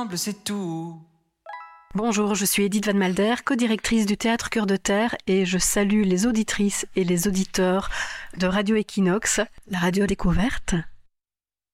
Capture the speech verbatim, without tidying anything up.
C'est tout. Bonjour, je suis Edith Van Malder, co-directrice du Théâtre Cœur de Terre et je salue les auditrices et les auditeurs de Radio Equinox, la radio découverte.